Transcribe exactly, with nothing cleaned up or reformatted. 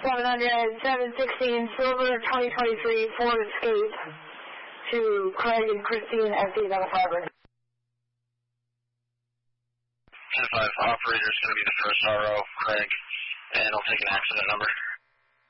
seven hundred, seven sixteen, silver twenty twenty-three Ford Escape to Craig and Christine at the Metal Fiber. ten five operator is going to be the first R O, Craig, and I'll take an accident number.